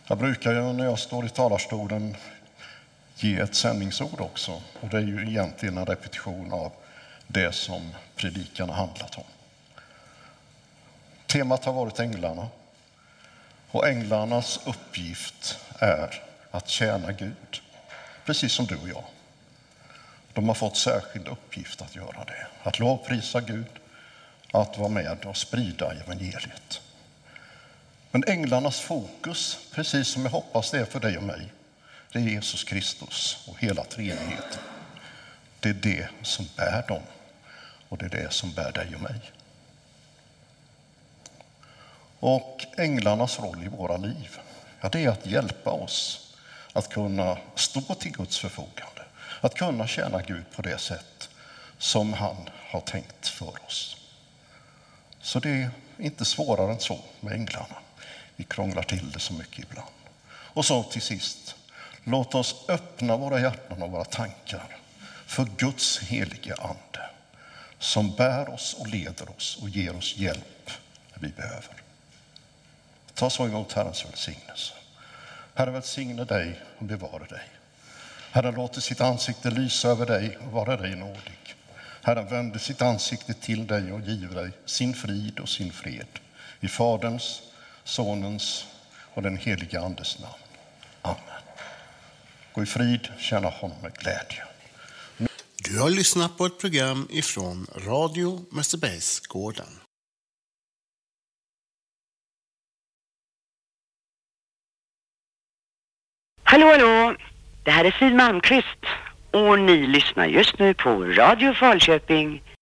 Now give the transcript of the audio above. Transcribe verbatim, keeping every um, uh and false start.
Jag brukar ju när jag står i talarstolen ge ett sändningsord också. Och det är ju egentligen en repetition av det som predikan har handlat om. Temat har varit änglarna. Och änglarnas uppgift är att tjäna Gud. Precis som du och jag. De har fått särskild uppgift att göra det. Att lovprisa Gud. Att vara med och sprida evangeliet. Men änglarnas fokus, precis som jag hoppas det är för dig och mig, det är Jesus Kristus och hela treenigheten. Det är det som bär dem och det är det som bär dig och mig. Och änglarnas roll i våra liv, ja, det är att hjälpa oss att kunna stå till Guds förfogande. Att kunna tjäna Gud på det sätt som han har tänkt för oss. Så det är inte svårare än så med änglarna. Vi krånglar till det så mycket ibland. Och så till sist, låt oss öppna våra hjärtan och våra tankar för Guds helige ande som bär oss och leder oss och ger oss hjälp när vi behöver. Ta så emot Herrens välsignelse. Herre, välsigne dig och bevara dig. Herre, låter sitt ansikte lysa över dig och vara dig nådig. Herre, vänder sitt ansikte till dig och giver dig sin frid och sin fred. I Faderns, Sonens och den heliga Andes namn. Amen. Gå i frid, tjäna honom med glädje. Du har lyssnat på ett program ifrån Radio Mästerbergsgården. Hallå, hallå. Det här är Siw Malmqvist och ni lyssnar just nu på Radio Falköping